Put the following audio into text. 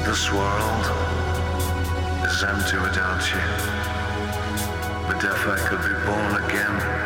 This world is empty without you. But if I could be born again,